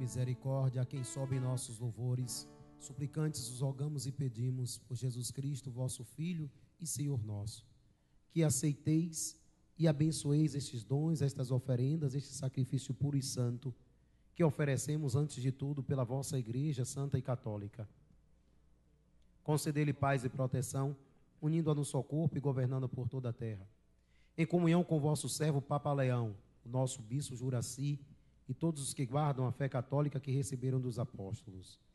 misericórdia, a quem sobem nossos louvores, suplicantes os rogamos e pedimos por Jesus Cristo, vosso Filho e Senhor nosso, que aceiteis e abençoeis estes dons, estas oferendas, este sacrifício puro e santo, que oferecemos antes de tudo pela vossa Igreja Santa e Católica. Concedei-lhe paz e proteção, unindo-a no seu corpo e governando por toda a terra. Em comunhão com o vosso servo Papa Leão, o nosso bispo Juraci e todos os que guardam a fé católica que receberam dos apóstolos.